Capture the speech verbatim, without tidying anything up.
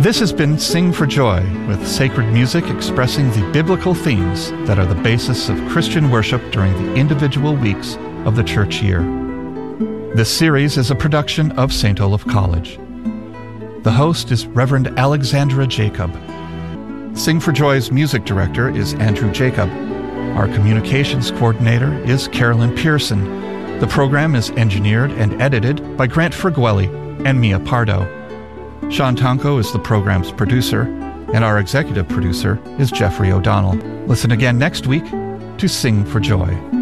This has been Sing for Joy, with sacred music expressing the biblical themes that are the basis of Christian worship during the individual weeks of the church year. This series is a production of Saint Olaf College. The host is Reverend Alexandra Jacob. Sing for Joy's music director is Andrew Jacob. Our communications coordinator is Carolyn Pearson. The program is engineered and edited by Grant Fergueli and Mia Pardo. Sean Tonko is the program's producer, and our executive producer is Jeffrey O'Donnell. Listen again next week to Sing for Joy.